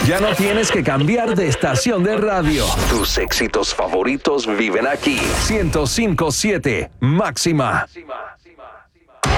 Ya no tienes que cambiar de estación de radio. Tus éxitos favoritos viven aquí. 105.7 Máxima.